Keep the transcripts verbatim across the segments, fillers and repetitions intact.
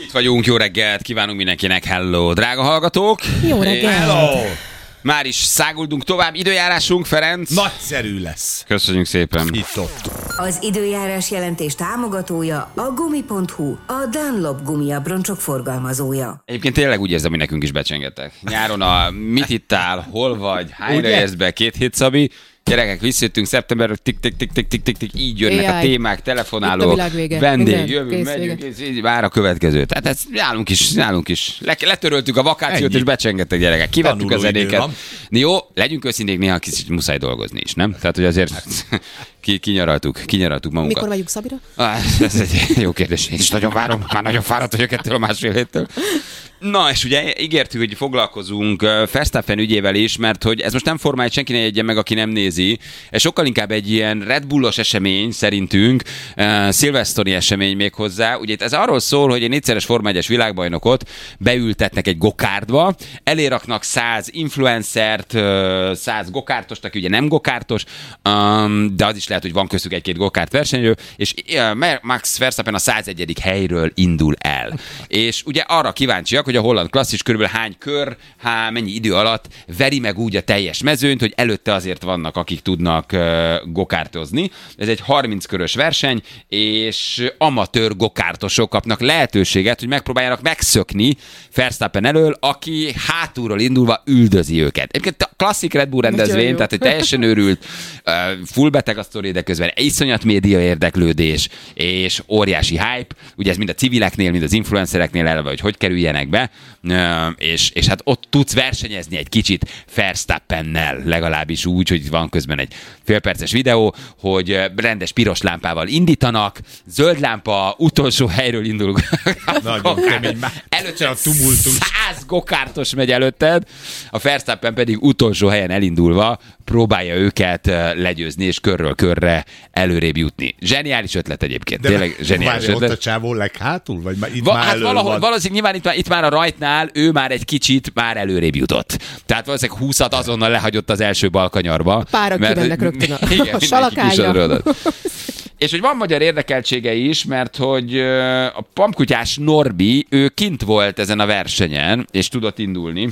Itt vagyunk, jó reggelt, kívánunk mindenkinek, hello, drága hallgatók! Jó reggelt! Hello! Már is száguldunk tovább, időjárásunk, Ferenc. Nagyszerű lesz. Köszönjük szépen. Itt-ott. Az időjárás jelentés támogatója a gumi pont hu, a Dunlop gumiabroncsok forgalmazója. Egyébként tényleg úgy érzem, hogy nekünk is becsengettek. Nyáron a mit ittál, hol vagy, hányra érsz be, két hét Szabi. Gyerekek, visszajöttünk szeptemberről, tik tik tik tik tik tik tik így jönnek Jaj. a témák, telefonálók, vendég, jövünk, megyünk, és így vár a következő. Tehát ez nálunk is, nálunk is. Le, letöröltük a vakációt, Ennyi. és becsengettek, gyerekek. Kivettük Tanuló az idő zenéket. van. Jó, legyünk őszinték, néha kicsit muszáj dolgozni is, nem? Tehát, hogy azért ki, kinyaraltuk, kinyaraltuk magunkat. Mikor vagyunk Szabira? Ah, ez egy jó kérdés, én is nagyon várom, már nagyon fáradt vagyok ettől a másfél héttől. Na, és ugye ígértük, hogy foglalkozunk Verstappen ügyével is, mert hogy ez most nem Forma egy, senki ne jegye meg, aki nem nézi. Ez sokkal inkább egy ilyen Red Bullos esemény szerintünk, uh, szilveszteri esemény még hozzá. Ugye itt ez arról szól, hogy egy négyszeres Forma egyes világbajnokot beültetnek egy gokártba, eléraknak száz influencert, uh, száz gokártost, aki ugye nem gokártos, um, de az is lehet, hogy van köztük egy-két gokárt versenyről, és uh, Max Verstappen a százegyedik helyről indul el. És ugye arra kíváncsiak, hogy a holland klasszis körülbelül hány kör, há, mennyi idő alatt veri meg úgy a teljes mezőnyt, hogy előtte azért vannak, akik tudnak uh, gokártozni. Ez egy harminc körös verseny, és amatőr gokártosok kapnak lehetőséget, hogy megpróbáljanak megszökni Verstappen elől, aki hátulról indulva üldözi őket. Egyébként a klasszik Red Bull rendezvény, tehát egy teljesen őrült, uh, full beteg a sztori, de közben iszonyat média érdeklődés, és óriási hype. Ugye ez mind a civileknél, mind az influencereknél eleve, hogy hogy kerüljenek be, és, és hát ott tudsz versenyezni egy kicsit Verstappennel, legalábbis úgy, hogy van közben egy félperces videó, hogy rendes piros lámpával indítanak, zöld lámpa, utolsó helyről indul. Nagyon kemény. Előtte a tumultus. száz gokártos megy előtted, a Verstappen pedig utolsó helyen elindulva próbálja őket legyőzni, és körről körre előrébb jutni. Zseniális ötlet egyébként. De tényleg zseniális várj, ötlet. ott a csávó leghátul? Vagy már itt Va, már hát elől valahol, van? valószínűleg nyilván itt, már, itt már a rajtnál ő már egy kicsit már előrébb jutott. Tehát valószínűleg húszat azonnal lehagyott az első balkanyarba. Párak kimennek rögtön a, igen, a salakája. És hogy van magyar érdekeltsége is, mert hogy a pampkutyás Norbi, ő kint volt ezen a versenyen, és tudott indulni.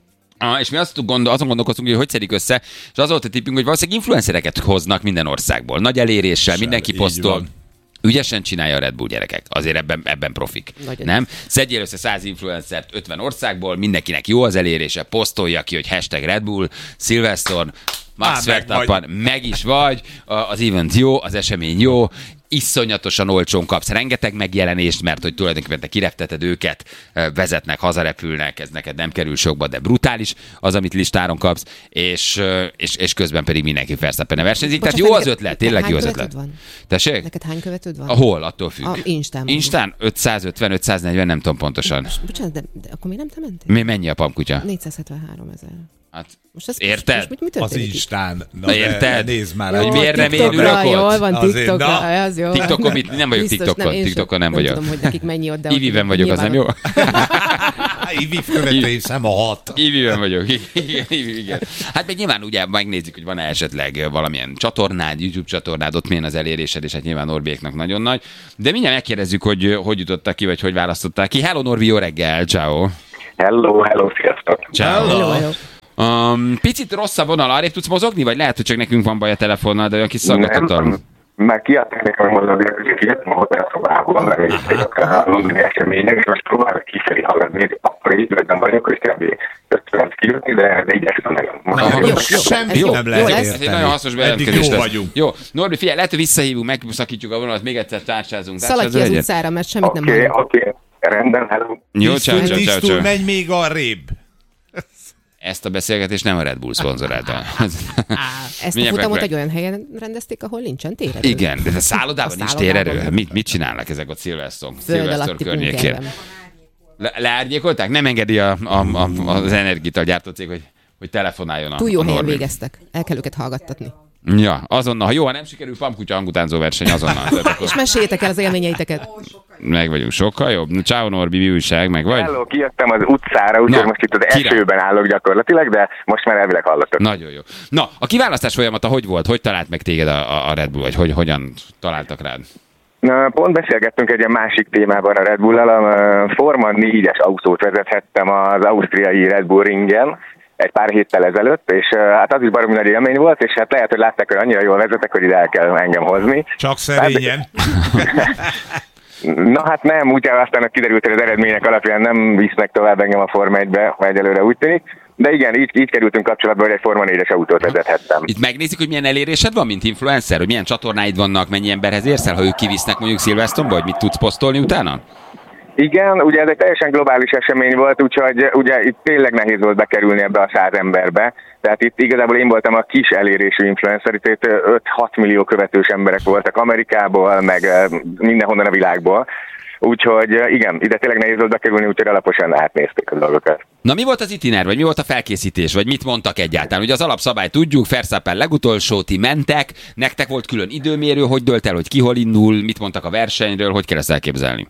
Ah, és mi azt gondol, azon gondolkoztunk, hogy hogy szedik össze, és az volt a tippünk, hogy valószínűleg influencereket hoznak minden országból. Nagy eléréssel, Sem, mindenki így posztol. van. Ügyesen csinálja a Red Bull, gyerekek. Azért ebben, ebben profik. Nagyon. Nem? Szedjél össze száz influencert ötven országból, mindenkinek jó az elérése, posztolja ki, hogy hashtag Red Bull, Silverstone, Max Á, meg Verstappen, meg is vagy, az event jó, az esemény jó, iszonyatosan olcsón kapsz rengeteg megjelenést, mert hogy tulajdonképpen te kirepteted őket, vezetnek, hazarepülnek, ez neked nem kerül sokba, de brutális az, amit listáron kapsz, és, és, és közben pedig mindenki Verstappen versenyzik. Tehát jó az ötlet, tényleg jó az ötlet. Van? Tessék? Neked hány követőd van? Hol? Attól függ. A Instán. Instán ötszázötven ötszáznegyven, nem tudom pontosan. Bocsánat, de, de akkor még nem te mentél? Mi, mennyi a pampkutya? négyszázhetvenhárom ezer. Hát, Most ez, érted? Most, most mi Az történik itt? Instán. Na, Na, érted? Nézd már. Hogy egy- miért nem TikTokra, élülök ott? Jól van, Azért, TikTokra, na. az jó. TikTokon mit? Nem vagyok Biztos, TikTokon, én sem- TikTokon nem nem vagyok. tudom, hogy nekik mennyi ott, de... Iviben vagyok, az nem jó? Ivi követői szem a hat. Iviben vagyok. Igen, Ivi, igen. Hát meg nyilván ugye megnézik, hogy van-e esetleg valamilyen csatornád, YouTube csatornád, ott milyen az elérésed, és hát nyilván Norbiéknak nagyon nagy. De mindjárt megkérdezzük, hogy hogy jutottak ki, vagy hogy választották ki. Hello Norbi, jó reggel, ciao. Hello, hello, sziasztok! Ciao. Hello, hello. Um, picit rossz a vonal, arrébb tudsz mozogni, vagy lehet, hogy csak nekünk van baj a telefonnal, de olyan kis szaggatottam. Már kiadták nekem mozogni, hogy kijöttem a hotelszobából, meg egy a londoni események, és most próbálok kifelé hallgatni, akkor így nem vagyok, hogy kb. ötven kijutni, de, de igyekszem nagyon. Aha, Jó, jó, Semmit ez jó, nem jó lehet lesz. Ez érteni. egy nagyon hasznos Eddig bejelentkezés jó lesz. vagyunk. Jó, Norbi, figyelj, lehet, hogy visszahívunk, megszakítjuk a vonalat, még egyszer tárcsázunk. Szaladj ki az Tárcsázol egyet? utcára, mert semmit nem Oké, hallunk. oké, rendben, hello. Jó, Tisztul, ciao, ciao, ciao, tisztul, ciao. menj még arrébb. Ezt a beszélgetést nem a Red Bull szponzorálta. Á, ezt a Mindjárt futamot meg- egy olyan helyen rendezték, ahol nincsen térerő. Igen, de a szállodában A nincs szállodában térerő. nem. Mit, mit csinálnak ezek a Silverstone, Föld Silverstone alatti környékén? bunkerben. Le- leárnyékolták? Nem engedi a, a, a, az energiaital gyártó cég, hogy, hogy telefonáljon a Túl jó a helyen Norbi. végeztek. El kell őket hallgattatni. Ja, azonnal. Ha jó, ha nem sikerül, pampkutya hangutánzó verseny azonnal. Tehát akkor És meséljétek el az élményeiteket. meg vagyunk sokkal jobb. Ciao Norbi, mi újság, meg vagy? Hello, kijöttem az utcára, úgyhogy Na, most itt az király. esőben állok gyakorlatilag, de most már elvileg hallottok. Nagyon jó. Na, a kiválasztás folyamata hogy volt? Hogy talált meg téged a, a Red Bull? Vagy hogy, hogyan találtak rád? Na, pont beszélgettünk egy ilyen másik témában a Red Bull-al, a Forma négyes autót vezethettem az ausztriai Red Bull ringen egy pár héttel ezelőtt, és hát az is baromi nagy élmény volt, és hát lehet, hogy látták, hogy annyira jól vezetek, hogy ide el kell engem hozni. Csak szerényen. Na hát nem, úgy aztán kiderült, hogy az eredmények alapján nem visznek tovább engem a Forma egybe, egyelőre úgy tűnik. De igen, így, így kerültünk kapcsolatba, hogy egy Forma négyes autót vezethettem. Itt megnézik, hogy milyen elérésed van, mint influencer, hogy milyen csatornáid vannak, mennyi emberhez érsz el, ha ők kivisznek mondjuk Silverstone-ba, hogy mit tudsz posztolni utána? Igen, ugye ez egy teljesen globális esemény volt, úgyhogy ugye itt tényleg nehéz volt bekerülni ebbe a száz emberbe. Tehát itt igazából én voltam a kis elérésű influencer, itt öt-hat millió követős emberek voltak Amerikából, meg mindenhonnan a világból. Úgyhogy igen, ide tényleg nehéz volt bekerülni, úgyhogy alaposan átnézték a dolgokat. Na mi volt az itiner, vagy mi volt a felkészítés, vagy mit mondtak egyáltalán? Ugye az alapszabály tudjuk, Verstappen legutolsó, ti mentek, nektek volt külön időmérő, hogy dölt el, hogy ki hol indul, mit mondtak a versenyről, hogy kell ezt elképzelni?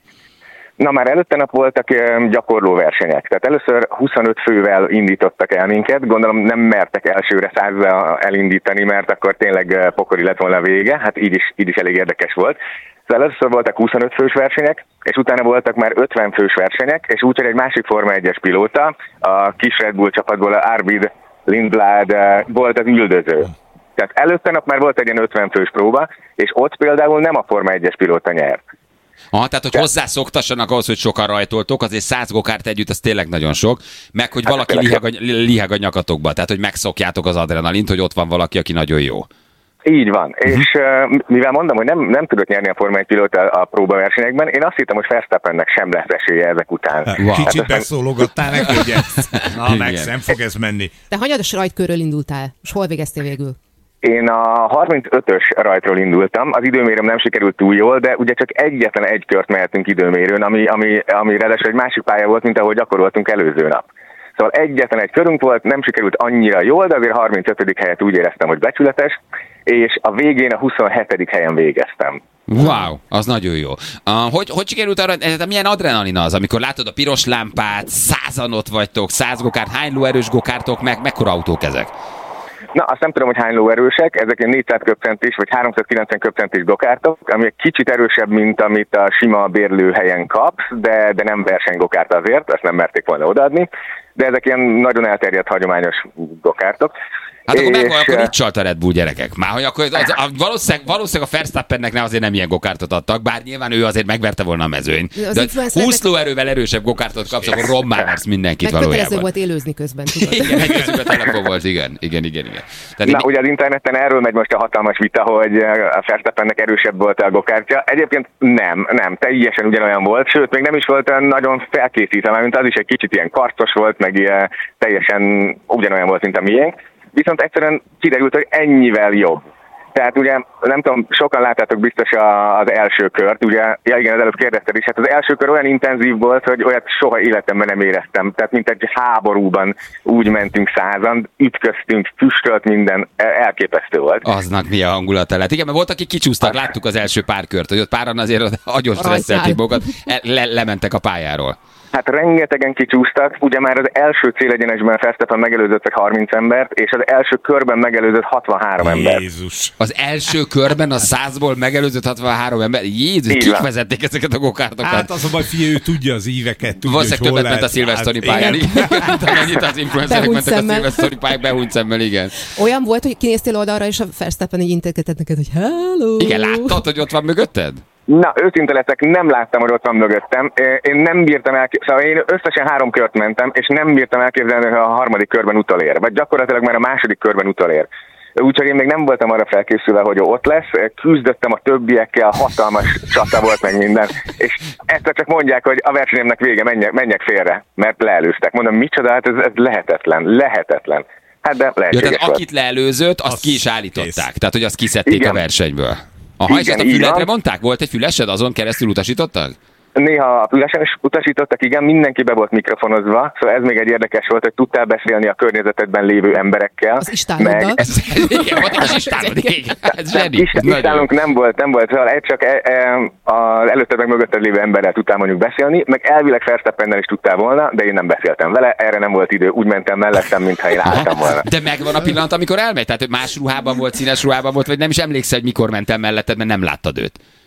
Na már előtte nap voltak gyakorló versenyek, tehát először huszonöt fővel indítottak el minket, gondolom nem mertek elsőre százzal elindítani, mert akkor tényleg pokoli lett volna a vége, hát így is, így is elég érdekes volt. Szóval először voltak huszonöt fős versenyek, és utána voltak már ötven fős versenyek, és úgyhogy egy másik Forma egyes pilóta, a kis Red Bull csapatból a Arvid Lindblad volt az üldöző. Tehát előtte nap már volt egy ilyen ötven fős próba, és ott például nem a Forma egyes pilóta nyert. Aha, tehát, hogy hozzászoktassanak ahhoz, hogy sokan rajtoltok, azért száz gokárt együtt, az tényleg nagyon sok, meg hogy valaki hát, liheg, a, liheg a nyakatokba, tehát, hogy megszokjátok az adrenalint, hogy ott van valaki, aki nagyon jó. Így van, uh-huh. És uh, mivel mondom, hogy nem, nem tudott nyerni a Forma egy pilóta a próbaversenyekben, én azt hittem, hogy Verstappennek sem lesz esélye ezek után. Wow. Kicsit aztán... beszólogattál neki, hogy ez, na, meg nem fog ez menni. De hanyados rajtkörről indultál, és hol végeztél végül? Én a harmincötös rajtról indultam, az időmérőm nem sikerült túl jól, de ugye csak egyetlen egy kört mehetünk időmérőn, ami, ami, ami ráadásul egy másik pálya volt, mint ahogy gyakoroltunk előző nap. Szóval egyetlen egy körünk volt, nem sikerült annyira jól, de azért harmincötödik helyet úgy éreztem, hogy becsületes, és a végén a huszonhetedik helyen végeztem. Wow, az nagyon jó. Uh, hogy, hogy sikerült arra, ez, milyen adrenalina az, amikor látod a piros lámpát, százan ott vagytok, száz gokárt, hány lóerős gokártok, meg mekkora autók ezek? Na, azt nem tudom, hogy hány lóerősek, ezek ilyen négyszáz köbcentis vagy háromszázkilencven köbcentis gokártok, ami egy kicsit erősebb, mint amit a sima bérlőhelyen kapsz, de, de nem versenygokárt azért, ezt nem merték volna odaadni, de ezek ilyen nagyon elterjedt hagyományos gokártok. Hát akkor meg van, akkor itt csalt a Red Bull, gyerekek. Már hogy akkor az, a, valószínűleg, valószínűleg a Verstappennek ne azért nem ilyen gokártot adtak, bár nyilván ő azért megverte volna a mezőnyt. De húsz lóerővel erősebb gokártot kapsz, akkor rommá versz mindenkit valójában. Megkötelező volt élőzni közben, tudod. Igen, egy telefon volt, igen, igen, igen. igen. Tehát Na, így... ugye az interneten erről megy most a hatalmas vita, hogy a Verstappennek erősebb volt a gokártja. Egyébként nem, nem, teljesen ugyanolyan volt, sőt, még nem is volt nagyon felkészítve, mint az is egy kicsit ilyen karcos volt, meg ilyen teljesen ugyanolyan volt, mint a miénk. Viszont egyszerűen kiderült, hogy ennyivel jobb. Tehát ugye, nem tudom, sokan láttátok biztos az első kört, ugye, ja igen, az előbb kérdezted is, hát az első kör olyan intenzív volt, hogy olyat soha életemben nem éreztem. Tehát mint egy háborúban úgy mentünk százan, ütköztünk, füstölt minden, elképesztő volt. Aznak mi a hangulata lett. Igen, mert volt, akik kicsúsztak, láttuk az első pár kört, hogy ott páran azért agyon stresszelték magukat, le, lementek a pályáról. Hát rengetegen kicsúsztak, ugye már az első célegyenesben Verstappen megelőzött harminc embert, és az első körben megelőzött hatvanhárom embert. Jézus! Az első körben a százból megelőzött hatvanhárom ember? Jézus, kik van. Vezették ezeket a gokártokat? Hát az a baj, figyelj, ő tudja az íveket, tudja, valószínűleg többet ment a Silverstone pályán. Amennyit az influencerek mentek a Silverstone pályán, behúnyt szemmel, igen. Olyan volt, hogy kinéztél oldalra, és a Verstappen így integetett neked, hogy hello! Igen, láttad, hogy ott van mögötted? Na, őszinte leszek, nem láttam, hogy ott van mögöttem. Én nem bírtam elképzelni, szóval én összesen három kört mentem, és nem bírtam elképzelni, hogy a harmadik körben utolér. Vagy gyakorlatilag már a második körben utolér. Úgyhogy én még nem voltam arra felkészülve, hogy ott lesz. Küzdöttem a többiekkel, hatalmas csata volt meg minden. És egyszer csak mondják, hogy a versenyemnek vége, menjek, menjek félre, mert leelőztek. Mondom, micsoda, hát ez, ez lehetetlen, lehetetlen. Hát de lehetséges. Ja, tehát akit leelőzött, azt, azt ki is állították. Kész. Tehát, hogy azt kiszedték igen. A versenyből. Aha, és ezt a fületre mondták? Volt egy fülesed, azon keresztül utasítottak? Néha a fülesen is utasítottak, igen, mindenki be volt mikrofonozva, szóval ez még egy érdekes volt, hogy tudtál beszélni a környezetedben lévő emberekkel. Az istáloddal. Ez, igen, volt egy istálod, igen. Ez zseni. Istálunk nem volt, nem volt, szóval egy csak e, e, az előtted meg mögötted lévő emberrel tudtál mondjuk beszélni, meg elvileg Verstappennel is tudtál volna, de én nem beszéltem vele, erre nem volt idő, úgy mentem mellettem, mintha én álltam volna. De megvan a pillanat, amikor elmegy, tehát hogy más ruhában volt, színes ruhában volt, vagy nem is emlékszel, hogy mikor mentem melletted, mert nem láttad őt.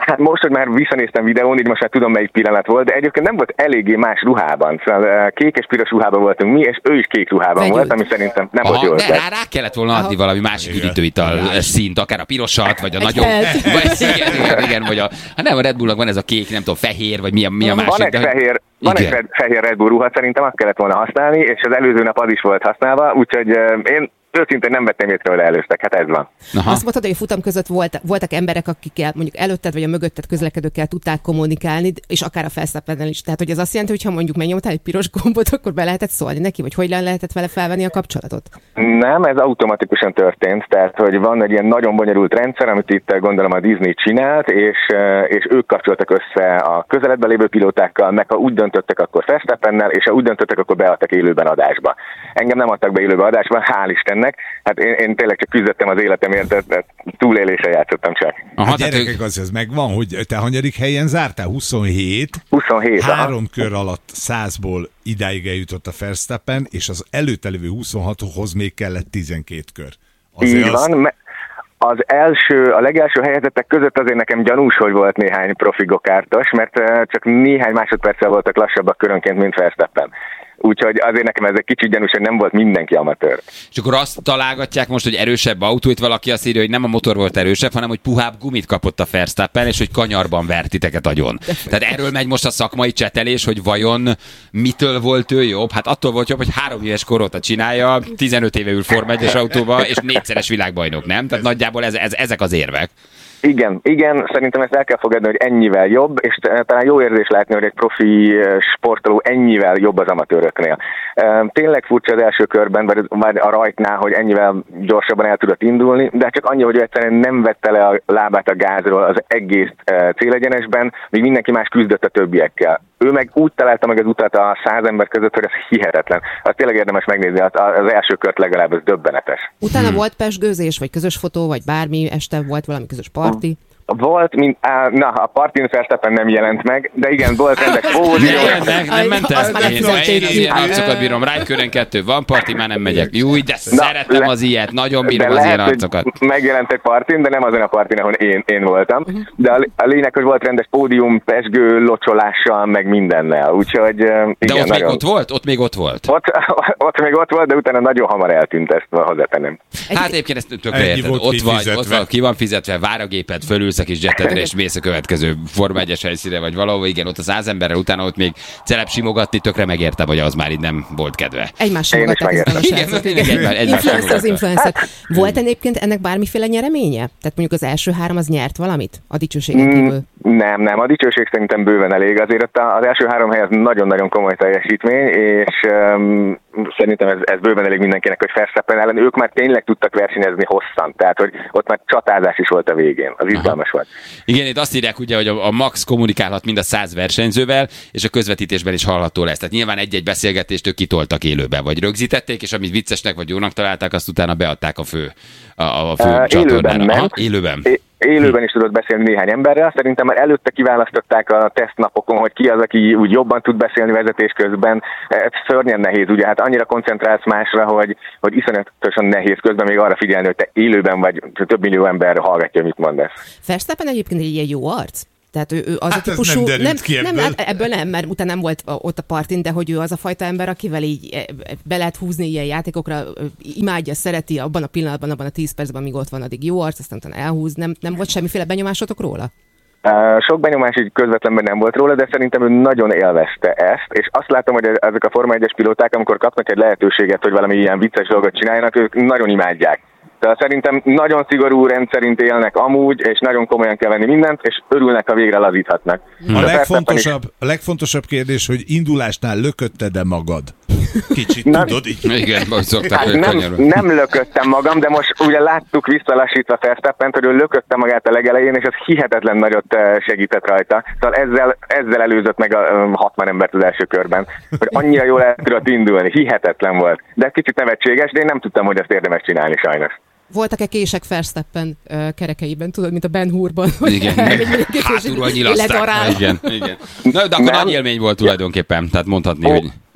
Hát most, hogy már visszanéztem videón, így most már tudom, melyik pillanat volt, de egyébként nem volt eléggé más ruhában. Szóval kék és piros ruhában voltunk mi, és ő is kék ruhában Vegyült. volt, ami szerintem nem Aha, volt jó. De rá, rá kellett volna adni valami másik üdítőital színt, akár a pirosat, vagy a egy nagyobb... Vagy, igen, igen, igen, vagy a... Hát nem, a Red Bullnak van ez a kék, nem tudom, fehér, vagy mi a, mi a másik. Van egy de, fehér, van egy fehér Red Bull ruha, szerintem azt kellett volna használni, és az előző nap az is volt használva, úgyhogy én őszintén nem vettem észre, hogy előztek, hát ez van. Aha. Azt mondtad, hogy a futam között volt, voltak emberek, akikkel mondjuk előtted vagy a mögötted közlekedőkkel tudták kommunikálni, és akár a Verstappennel is. Tehát, hogy ez azt jelenti, hogy ha mondjuk megnyomtál egy piros gombot, akkor be lehetett szólni neki, vagy hogy lehetett vele felvenni a kapcsolatot? Nem, ez automatikusan történt, tehát hogy van egy ilyen nagyon bonyolult rendszer, amit itt gondolom a Disney csinált, és, és ők kapcsoltak össze a közeledben lévő pilótákkal, meg ha úgy döntöttek, akkor Verstappennel, és ha úgy döntöttek, akkor beadtak élőben adásba. Engem nem adtak be élőben adásba, hál' Istennek. Hát én, én tényleg csak küzdöttem az életemért, de túlélésre játszottam csak. Aha, hát gyerekek, az ez megvan, hogy te hanyadik helyen zártál? huszonhét. huszonhét. Három aha. kör alatt százból idáig eljutott a Verstappen, és az előtte lévő huszonhathoz még kellett tizenkét kör. Azért így az... van, az első, a legelső helyezettek között azért nekem gyanús, hogy volt néhány profi gokártos, mert csak néhány másodperccel voltak lassabbak körönként, mint Verstappen. Úgyhogy azért nekem ez egy kicsit gyanús, hogy nem volt mindenki amatőr. És akkor azt találgatják most, hogy erősebb autó, itt valaki azt írja, hogy nem a motor volt erősebb, hanem hogy puhább gumit kapott a Verstappen, és hogy kanyarban vert titeket agyon. Tehát erről megy most a szakmai csetelés, hogy vajon mitől volt ő jobb? Hát attól volt jobb, hogy három éves kor óta csinálja, tizenöt éve ül Forma egyes autóba, és négyszeres világbajnok, nem? Tehát nagyjából ez, ez, ezek az érvek. Igen, igen, szerintem ezt el kell fogadni, hogy ennyivel jobb, és talán jó érzés látni, hogy egy profi sportoló ennyivel jobb az amatőröknél. Tényleg furcsa az első körben, vagy a rajtnál, hogy ennyivel gyorsabban el tudott indulni, de csak annyi, hogy egyszerűen nem vette le a lábát a gázról az egész célegyenesben, míg mindenki más küzdött a többiekkel. Ő meg úgy találta meg az utat a száz ember között, hogy ez hihetetlen. Az tényleg érdemes megnézni, az első kört legalább, ez döbbenetes. Utána hmm. volt pezsgőzés, vagy közös fotó, vagy bármi, este volt valami közös parti? Volt, mint, á, na, a partin Verstappen nem jelent meg, de igen, volt rendes pódium. Nem, nem ment el. Én, én az ilyen arcokat bírom. Rájkörön kettő, van parti, már nem megyek. Júj, de na, szeretem le, az ilyet, nagyon bírom az lehet, ilyen arcokat. Megjelent egy partin, de nem azon a partin, ahol én, én voltam. De a, a lényeg, hogy volt rendes pódium, pezsgő, locsolással, meg mindennel. Úgyhogy igen, de ott nagyon... még ott volt? Ott még ott volt? Ott, ott még ott volt, de utána nagyon hamar eltűnt, ezt hozzátennem. Hát egyébként ezt tökre érted. Ott vagy, ott van, ki van fizetve, vár a gépet, fölülsz a kis jetedre, és mész a következő Forma egyes helyszínre, vagy valahol, igen, ott a száz emberrel, utána ott még celeb simogatni, tökre megérte, vagy az már így nem volt kedve. Egymás simogatták ezeken a srácok. Influencer az influencer. Volt egyébként ennek bármiféle nyereménye? Tehát mondjuk az első három az nyert valamit? A dicsőségen kívül? Nem, nem, a dicsőség szerintem bőven elég. Azért az első három hely az nagyon-nagyon komoly teljesítmény, és um, szerintem ez, ez bőven elég mindenkinek, hogy Verstappen ellen ők már tényleg tudtak versenyezni hosszan, tehát hogy ott már csatázás is volt a végén, az izgalmas volt. Igen, itt azt írják ugye, hogy a, a Max kommunikálhat mind a száz versenyzővel, és a közvetítésben is hallható lesz. Tehát nyilván egy-egy beszélgetést ők kitoltak élőben, vagy rögzítették, és amit viccesnek vagy jónak találták, azt utána beadták a fő, a, a fő uh, csatornára. Aha, élőben. É- Élőben is tudott beszélni néhány emberrel, szerintem már előtte kiválasztották a tesztnapokon, hogy ki az, aki úgy jobban tud beszélni vezetés közben. Ez szörnyen nehéz, ugye, hát annyira koncentrálsz másra, hogy, hogy iszonyatosan nehéz közben még arra figyelni, hogy te élőben vagy, több millió ember hallgatja, mit mondasz. Verstappen egyébként egy ilyen jó arc? Tehát ő, ő az hát a típusú, nem, nem, ki ebből. nem, ebből nem, mert utána nem volt ott a partin, de hogy ő az a fajta ember, akivel így be lehet húzni ilyen játékokra, imádja, szereti abban a pillanatban, abban a tíz percben, amíg ott van, addig jó arc, aztán utána elhúz. Nem, nem volt semmiféle benyomásotok róla? Uh, sok benyomás így közvetlenben nem volt róla, de szerintem ő nagyon élvezte ezt, és azt látom, hogy ezek a Forma egyes pilóták, amikor kapnak egy lehetőséget, hogy valami ilyen vicces dolgot csináljanak, ők nagyon imádják. Tehát szerintem nagyon szigorú rendszerint élnek amúgy, és nagyon komolyan kell venni mindent, és örülnek, ha végre lazíthatnak. A legfontosabb, a legfontosabb kérdés, hogy indulásnál lökötted-e magad? Kicsit nem, tudod így. Igen, hogy szokták, hát hogy nem, nem lököttem magam, de most ugye láttuk visszalassítva Verstappent, hogy ő lökötte magát a legelején, és ez hihetetlen nagyot segített rajta. Szóval ezzel, ezzel előzött meg a hatvan embert az első körben, hogy annyira jól el tudott indulni. Hihetetlen volt. De ez kicsit nevetséges, de én nem tudtam, hogy ezt érdemes csinálni sajnos. Voltak-e kések Verstappen uh, kerekeiben, tudod, mint a Ben Hurban? Igen, hátulról nyilaszták. Igen, igen. Na, de akkor nem. Nagy élmény volt tulajdonképpen, tehát mondhatni, oh. hogy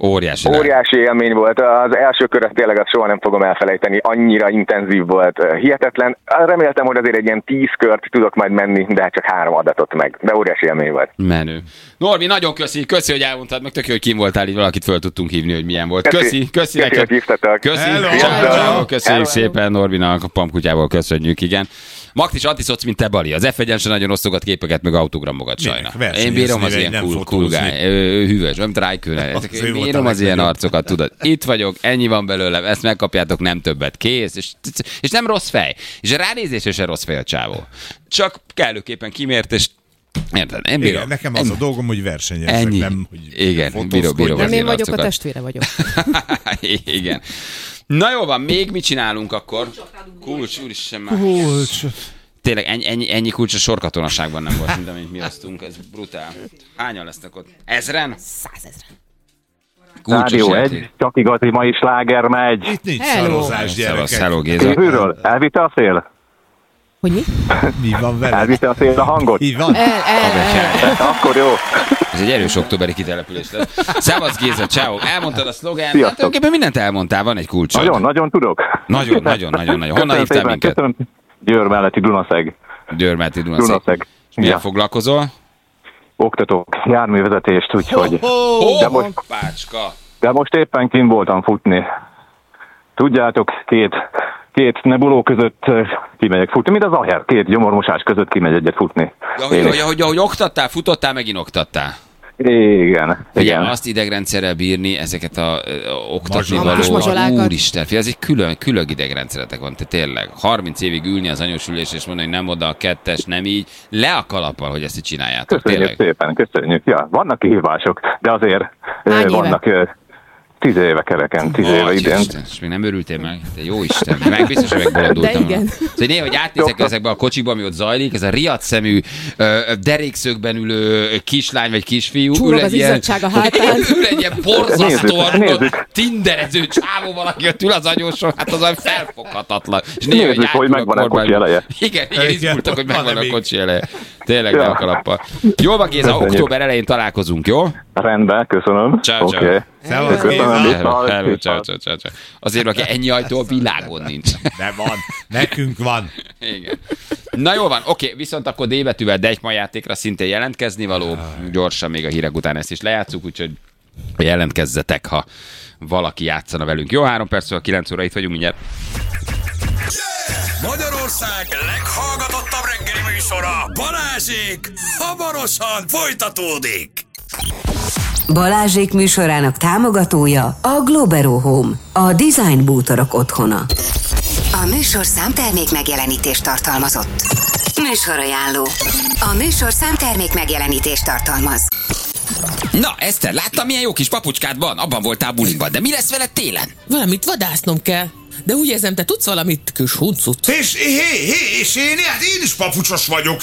Óriási. Óriási élmény volt. Az első kör, tényleg azt soha nem fogom elfelejteni. Annyira intenzív volt, hihetetlen. Reméltem, hogy azért egy ilyen tíz kört tudok majd menni, de hát csak három adatot meg. De óriási élmény volt. Menő. Norbi, nagyon köszi, köszi, hogy elmondtad, meg tök jó, hogy kim voltál, így valakit föl tudtunk hívni, hogy milyen volt. Köszi, köszi, köszi neked. Hogy hívtatok. Köszi, Hello. ciao, ciao. Köszönjük Hello. szépen Norbinak, a Pamkutyával köszönjük, igen. Maktis Antiszoc, mint te, Bali. Az ef egyen se nagyon osztogat képeket, meg autogramokat sajna. Minek? Én bírom az Versenyezni, ilyen nem cool, cool fotózni. guy. Ő hűvös, nem Trájkőne. Az ő volt Bírom a az ilyen legnagyobb. arcokat, tudod. Itt vagyok, ennyi van belőlem, ezt megkapjátok, nem többet, kész. És, és nem rossz fej. És a ránézésre se rossz fej a csávó. Csak kellőképpen kimért, és érted? Én bírom. Igen, nekem az a dolgom, hogy versenyezek, Ennyi. nem, hogy Igen, fotózkodjak. bírom, bírom. Nem az én ilyen vagyok, a arcokat. testvére vagyok. Igen. Na jó van, még mit csinálunk akkor? Kulcs, úristen már. Kulcs. Tényleg ennyi, ennyi, ennyi kulcs a sorkatonaságban nem volt, mint amit mi osztunk, ez brutál. Hányan lesznek ott? Ezren? Százezren. Kulcsos Rádió játék. egy, csak igazi mai sláger megy. Itt nincs Hello. szarozás, Szevasz, gyerekek. hello, Géza. Kívülről, elvitte a szél? Hogy mi? Mi van vele? Elvitte a szél a hangot? Így van? El, el, el. Akkor jó. Ez egy erős októberi kitelepülés lesz. Szevasz, Géza, ciao. Elmondtad a szlogán. Hát Sziasztok. tulajdonképpen mindent elmondtál, van egy kulcsod. Nagyon, nagyon tudok. Nagyon, nagyon, nagyon, nagyon. Honnan Köszönöm hívtál szépen, minket? Köszönöm. Győr melletti Dunaszeg. Győrmelti Dunaszeg. Dunaszeg. És milyen Ja. foglalkozol? Oktatok járművezetést, úgyhogy... Ó, De most- pácska. De most éppen kint voltam futni. Tudjátok, két, két nebuló között eh, kimegyek futni, mint az aher, két gyomormosás között kimegy egyet futni. Ja, hogy, Én hogy, is. hogy, ahogy oktattál, futottál, megint oktattál. Igen, Ugye, igen. azt idegrendszerrel bírni, ezeket a ö, oktatni Mazsolákat. való, Mazsolákat. úristen, fi, ez egy külön, külön idegrendszeretek van, te tényleg. harminc évig ülni az anyós ülés és mondani, hogy nem oda a kettes, nem így, le a kalappal, hogy ezt így csináljátok, Köszönjük tényleg. szépen, köszönjük. Ja, vannak kihívások, de azért eh, Hány éve? vannak eh, tíz éve kereken, tíz éve Hogy idén. Isten, és még nem örültél meg? Te jó Isten, meg biztos, hogy megbolondultam. De igen. Szóval néha, hogy átnézek ezekbe a kocsikba, ami ott zajlik, ez a riadt szemű, ö, derékszögben ülő kislány vagy kisfiú. Csúrog ül az egy ilyen- izzadság a hátán. Ül egy ilyen borzasztóan Nézzük, nézzük. tinderező csávó valaki, ott ül az anyóson, hát az olyan felfoghatatlan. És néha, Nézzük, hogy átül megvan a kormány- kocsi eleje. Igen, igen, Igen, izgultak, hogy van-e megvan a még? kocsi eleje. Tényleg, Ja. le a kalappal. Jó van, Géza, Köszönjük. október elején találkozunk, jó? Rendben, köszönöm. Ciao, ciao. Oké. Szevasz, Köszönöm. Géza. Hello, Viszont, hello, viszont. ciao, ciao, ciao, ciao. Azért, aki ennyi ajtó a világon nincs. De van. Nekünk van. Igen. Na jó van, oké, viszont akkor D betűvel Deichmann játékra szintén jelentkezni való. Gyorsan még a hírek után ezt is lejátszuk, úgyhogy jelentkezzetek, ha valaki játszana velünk. Jó, három perc, a kilenc óra itt vagyunk mindjárt. Magyarország leghallgatottabb reggeli műsora, Balázsék, hamarosan folytatódik. Balázsék műsorának támogatója a Globero Home, a design bútorok otthona. A műsor számtermék megjelenítést tartalmazott. Műsorajánló. A műsor számtermék megjelenítést tartalmaz. Na, Eszter, láttam, milyen jó kis papucskád van? Abban voltál bulinkban, de mi lesz veled télen? Valamit vadásznom kell. De úgy érzem, te tudsz valamit, kis huncut. És, hé, hé, és én, hát én is papucsos vagyok.